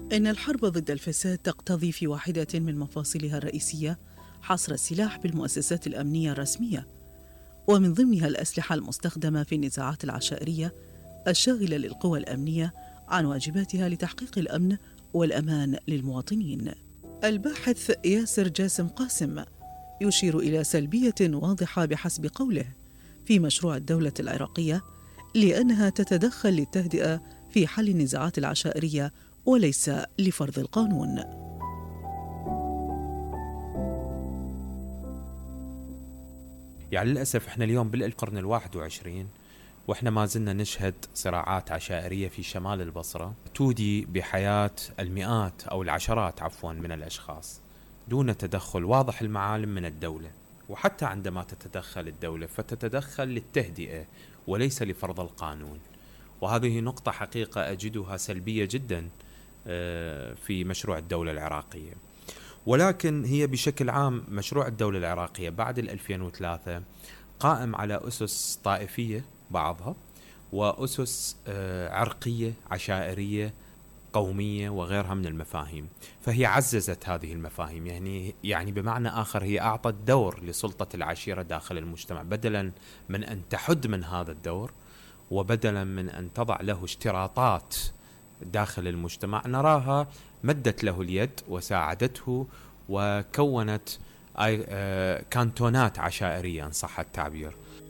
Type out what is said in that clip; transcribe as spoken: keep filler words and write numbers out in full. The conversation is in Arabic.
إن الحرب ضد الفساد تقتضي في واحدة من مفاصلها الرئيسية حصر السلاح بالمؤسسات الأمنية الرسمية، ومن ضمنها الأسلحة المستخدمة في النزاعات العشائرية الشاغلة للقوى الأمنية عن واجباتها لتحقيق الأمن والأمان للمواطنين. الباحث ياسر جاسم قاسم يشير إلى سلبية واضحة بحسب قوله في مشروع الدولة العراقية، لأنها تتدخل للتهدئة في حل النزاعات العشائرية وليس لفرض القانون. يعني للأسف احنا اليوم بالقرن الواحد وعشرين واحنا ما زلنا نشهد صراعات عشائرية في شمال البصرة تودي بحياة المئات أو العشرات عفوا من الأشخاص دون تدخل واضح المعالم من الدولة. وحتى عندما تتدخل الدولة فتتدخل للتهدئة وليس لفرض القانون، وهذه نقطة حقيقة أجدها سلبية جدا في مشروع الدولة العراقية. ولكن هي بشكل عام مشروع الدولة العراقية بعد الألفين وثلاثة قائم على أسس طائفية بعضها وأسس عرقية عشائرية قومية وغيرها من المفاهيم، فهي عززت هذه المفاهيم. يعني يعني بمعنى آخر هي أعطت دور لسلطة العشيرة داخل المجتمع بدلا من أن تحد من هذا الدور وبدلا من أن تضع له اشتراطات داخل المجتمع، نراها مدت له اليد وساعدته وكونت كانتونات عشائرية إن صح التعبير.